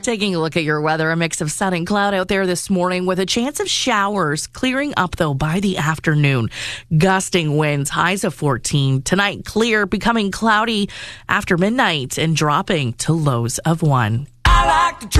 Taking a look at your weather, a mix of sun and cloud out there this morning with a chance of showers, clearing up though by the afternoon. Gusting winds, highs of 14. Tonight, clear, becoming cloudy after midnight and dropping to lows of 1.